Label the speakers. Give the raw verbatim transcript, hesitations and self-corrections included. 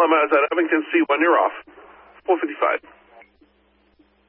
Speaker 1: Lima is at Abington C one, you're off. four fifty-five.